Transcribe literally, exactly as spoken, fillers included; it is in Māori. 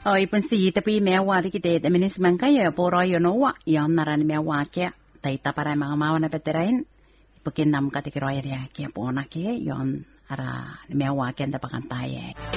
O ipun si tapi mewa di kita tapi ni semangka ya poro yo noa yon naran mewa kia taita para mga mawa na peterain ipukin nam katikiro ya kia pona kia yon ara mewa kia nda pakan paye.